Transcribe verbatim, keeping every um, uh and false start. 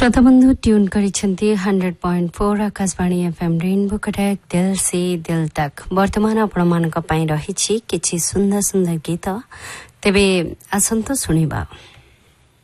श्रोता बंधु tune करिछन्ति hundred point four Akashvani FM rainbow Cuttack दिल से दिल तक वर्तमान आपणमानक पई रहिछि किछि सुंदर सुंदर गीत तेबे आसंतो सुनिबा।